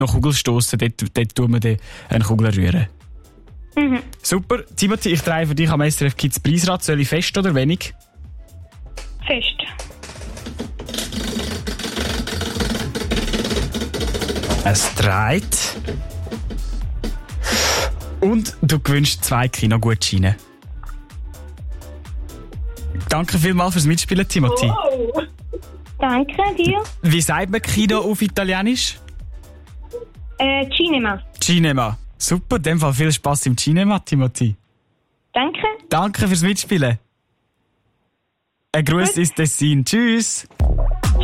noch Kugelstossen, dort tun wir dann eine Kugel rühren. Mhm. Super. Timothy, ich drehe für dich am SRF Kids Preisrad. Soll ich fest oder wenig? Fest. Es dreht. Und du gewünscht 2 Kinogutscheine. Danke vielmals fürs Mitspielen, Timothy. Wow. Danke dir. Wie sagt man Kino auf Italienisch? Cinema. Cinema. Super, in dem Fall viel Spass im Cinema, Timothy. Danke. Danke fürs Mitspielen. Ein Gruß ins Tessin. Tschüss.